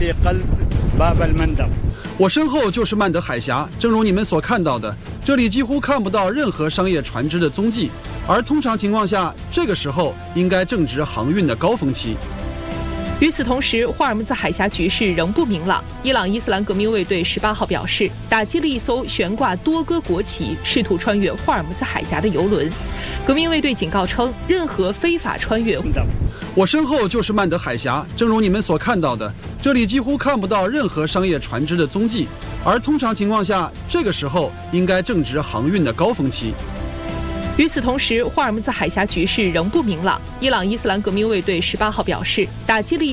我身后就是曼德海峡，正如你们所看到的，这里几乎看不到任何商业船只的踪迹，而通常情况下，这个时候应该正值航运的高峰期。 与此同时，霍尔木兹海峡局势仍不明朗。伊朗伊斯兰革命卫队18号表示，打击了一艘悬挂多个国旗、试图穿越霍尔木兹海峡的油轮。革命卫队警告称，任何非法穿越。 我身后就是曼德海峡，正如你们所看到的，这里几乎看不到任何商业船只的踪迹，而通常情况下，这个时候应该正值航运的高峰期。 与此同时，霍尔木兹海峡局势仍不明朗。伊朗伊斯兰革命卫队18号表示，打击了